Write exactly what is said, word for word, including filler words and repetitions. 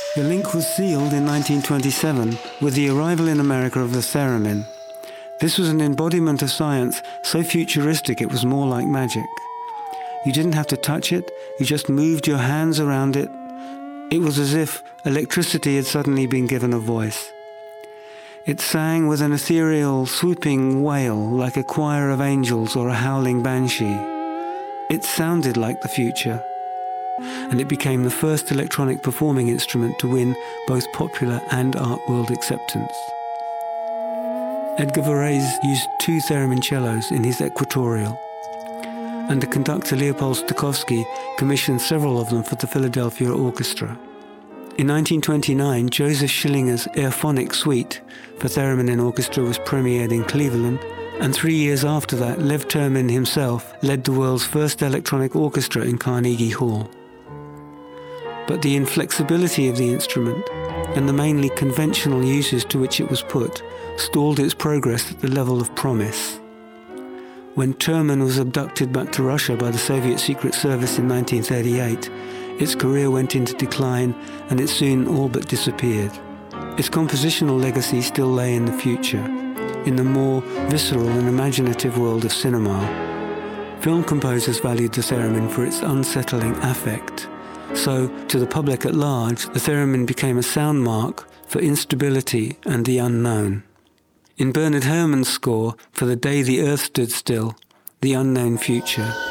The link was sealed in nineteen twenty-seven with the arrival in America of the theremin. This was an embodiment of science so futuristic it was more like magic. You didn't have to touch it, you just moved your hands around it. It was as if electricity had suddenly been given a voice. It sang with an ethereal, swooping wail like a choir of angels or a howling banshee. It sounded like the future, and it became the first electronic performing instrument to win both popular and art world acceptance. Edgar Varèse used two theremin cellos in his Equatorial, and the conductor Leopold Stokowski commissioned several of them for the Philadelphia Orchestra. In nineteen twenty-nine, Joseph Schillinger's Airphonic Suite for theremin and orchestra was premiered in Cleveland, and three years after that, Lev Termin himself led the world's first electronic orchestra in Carnegie Hall. But the inflexibility of the instrument and the mainly conventional uses to which it was put stalled its progress at the level of promise. When Termin was abducted back to Russia by the Soviet Secret Service in nineteen thirty-eight, its career went into decline and it soon all but disappeared. Its compositional legacy still lay in the future, in the more visceral and imaginative world of cinema. Film composers valued the theremin for its unsettling affect. So, to the public at large, the theremin became a sound mark for instability and the unknown. In Bernard Herrmann's score for The Day the Earth Stood Still, the unknown future